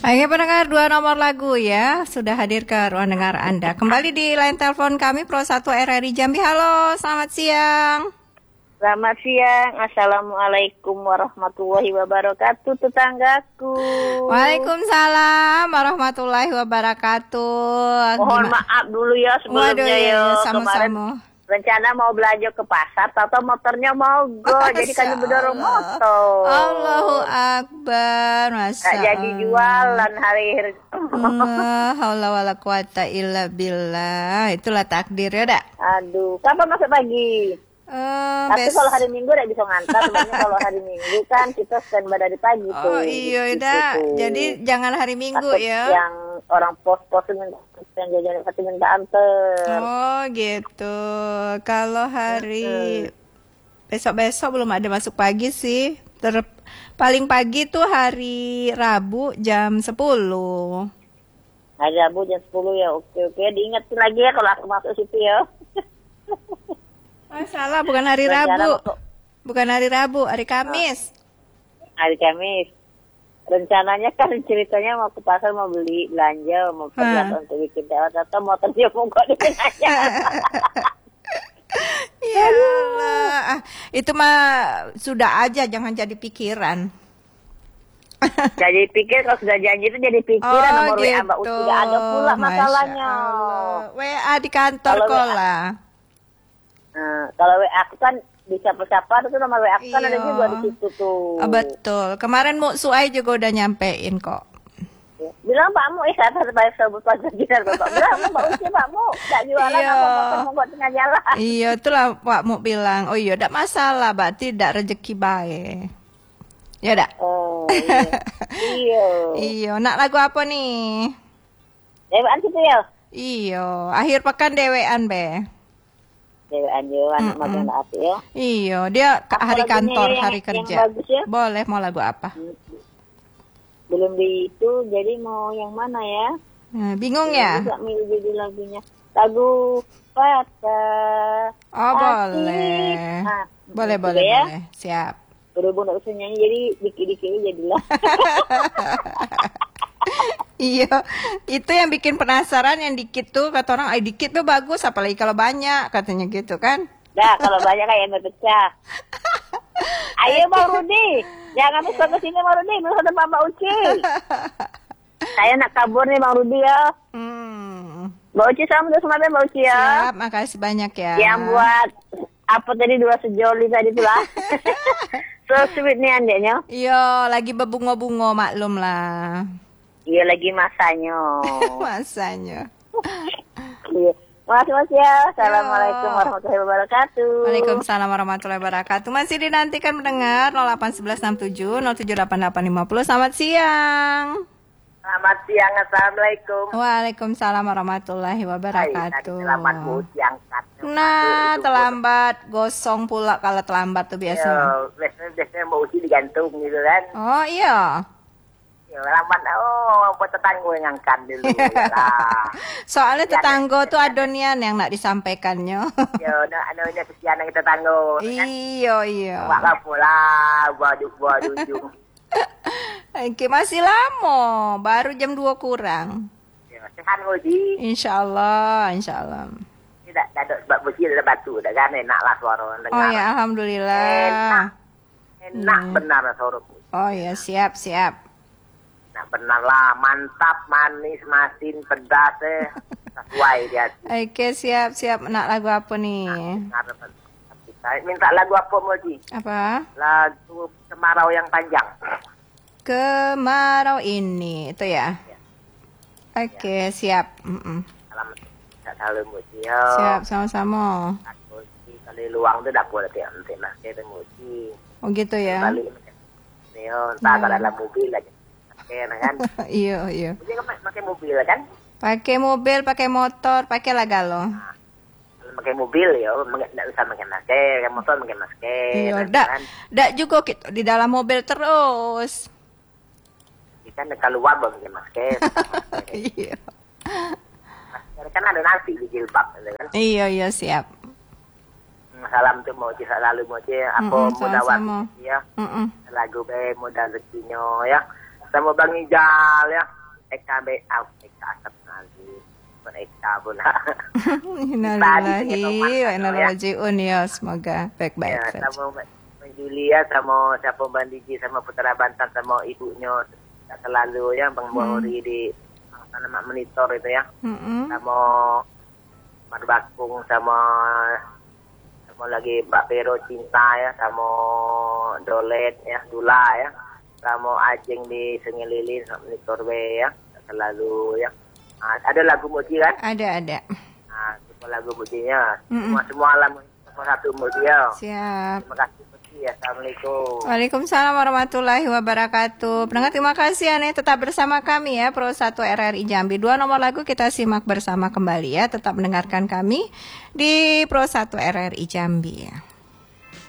Oke pendengar, dua nomor lagu ya sudah hadir ke ruang dengar Anda. Kembali di line telepon kami Pro 1 RRI Jambi. Halo, selamat siang. Selamat siang. Assalamualaikum warahmatullahi wabarakatuh, tetanggaku. Waalaikumsalam warahmatullahi wabarakatuh. Mohon maaf dulu ya sebelumnya. Waduh, ya. Sama-sama. Kemarin rencana mau belanja ke pasar, atau motornya mogok, jadi kami berdorong motor. Allahu Akbar, Masya Gak jadi jualan hari ini. Haula wala quwata illa billah. Itulah takdir ya, dak. Aduh, kapan masuk pagi? Tapi kalau hari Minggu udah bisa ngantar. Sebenarnya kalau hari Minggu kan kita standby dari pagi tuh. Oh iya, dah. Jadi jangan hari Minggu takut ya. Yang orang pos-pos yang jajan pasti minta anter. Oh gitu. Kalau hari besok-besok belum ada masuk pagi sih. Paling pagi tuh hari Rabu jam 10. Hari Rabu jam 10 ya. Oke. Diingetin lagi ya kalau aku masuk situ ya. Oh, salah, bukan hari Rabu. Bukan hari Rabu, hari Kamis. Hari Kamis. Rencananya kan ceritanya mau ke pasar, mau beli belanja, mau pergi untuk bikin dawet, atau motornya mau kok aja. Ya Allah. Itu mah sudah aja, jangan jadi pikiran. Jadi pikir kalau sudah janji itu jadi pikiran. Nomor gitu. WA Mbak Uci tidak ada pula masalahnya. WA di kantor kok lah. Kalau WA aku kan bisa siapa itu nomor WA aku kan ada juga di situ tuh. Betul. Kemarin Mu Suai juga udah nyampein kok. Bilang Pak Mu, kata terbaik sebut pagi Bapak. Bilang Mbak Uci Pak Mu, tidak jualan apa mau tengah jalan. Iya, itulah Pak Mu bilang. Oh iya, tidak masalah, berarti tidak rezeki baik. Ya dak. Oh iya. Iya, nak lagu apa nih? Dewan situ ya. Iya, akhir pekan dewean be. Dewan anak magang api ya. Iya, dia hari kantor, hari kerja. Yang bagus ya? Boleh, mau lagu apa? Belum di itu, jadi mau yang mana ya? Bingung ya? Bisa milih jadi lagunya. Lagu Patah. Oh, boleh. Boleh ya? Siap. Berhubung gak usah nyanyi, jadi dikit-dikit jadilah. Iya, itu yang bikin penasaran, yang dikit tuh kata orang, dikit tuh bagus, apalagi kalau banyak, katanya gitu kan? Dah, kalau banyak kayak yang berpecah. Ayo Bang Rudi, jangan habis ke sini Bang Rudi, belum ada Mbak Uci. Saya nak kabur nih Bang Rudi ya. Mbak Uci sama Mbak Uci ya. Siap, makasih banyak ya. Yang buat apa tadi 2 sejoli tadi tuh lah. So sweet nih andeknya. Iya, lagi berbunga-bunga, maklum lah. Iya, lagi masanya. Masanya. Iya. Makasih Mas ya. Assalamualaikum warahmatullahi wabarakatuh. Waalaikumsalam warahmatullahi wabarakatuh. Masih dinantikan mendengar 08167 0788850. Selamat siang. Selamat siang. Assalamualaikum. Waalaikumsalam warahmatullahi wabarakatuh. Selamat siang. Nah, terlambat, gosong pula kalau terlambat tuh biasanya. Biasanya mau uji digantung gitu kan. Oh iya. Ya, lambat, buat tetangga yang ngangkat dulu. Soalnya tetangga tuh adonian yang nak disampaikannya. Ya, ada kesian yang tetangga. Iya. Wak pula, buat ujung. Oke, masih lama, baru jam 2 kurang. Ya, sehat Uji. Insyaallah. Tidak ada sebab Uji ada batu, dah kan enak lah suara dengar. Oh ya, alhamdulillah. Enak benar suara. Oh ya, siap. Nah, benar lah, mantap, manis, masin, pedas sesuai dia. Oke, siap. Nak lagu apa nih? Minta lagu apa Moji? Apa? Lagu Kemarau yang Panjang. Kemarau ini, itu ya? Oke, siap. Salam Moji. Siap, sama-sama. Kali luang tu dah boleh nanti lah, kita Moji. Oh gitu ya? Balik. Entah kalau dalam mobil aja. Kan? Iya. Jadi kan pakai mobil kan? Pakai mobil, pakai motor, pakai lah galo. Kalau pakai mobil ya, enggak usah pakai masker, pakai motor pakai masker. Iya, dak juga kita di dalam mobil terus. Kan keluar baru pakai masker. Iya. Masker kan ada nasi di jilbab kan? Iya, siap. Salam tuh Moji, selalu Moji. Apa mudah waktu ya? Mm-mm. Lagu be mudah rezekinya ya. sama Bang Ijal ya. Eka asap lagi. Bukan Eka pula. Innalillahi wa inna ilaihi raji'un ya. Semoga baik-baik Ya, saja. sama Bang Julia, sama siapa Bang Diji, sama Putra Bantan, sama ibunya selalu ya Bang Bahuri di nama monitor itu ya. Sama Mar Bakung, sama lagi Mbak Pero Cinta ya, sama Dolet ya, Dula ya, sama Ajeng di Sungai Lilin, sama monitor B ya, selalu ya. Ada lagu muji kan? Ada. Semua lagu mujinya, semua alam satu muji ya. Siap. Terima kasih muji. Assalamualaikum. Waalaikumsalam warahmatullahi wabarakatuh. Pendengar terima kasih Ane, tetap bersama kami ya Pro 1 RRI Jambi. 2 nomor lagu kita simak bersama kembali ya. Tetap mendengarkan kami di Pro 1 RRI Jambi ya.